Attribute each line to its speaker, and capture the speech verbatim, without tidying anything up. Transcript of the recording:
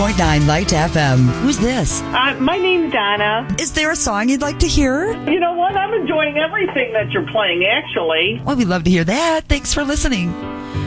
Speaker 1: point nine Light F M. Who's this?
Speaker 2: Uh, my name's Donna.
Speaker 1: Is there a song you'd like to hear?
Speaker 2: You know what? I'm enjoying everything that you're playing, actually.
Speaker 1: Well, we'd love to hear that. Thanks for listening.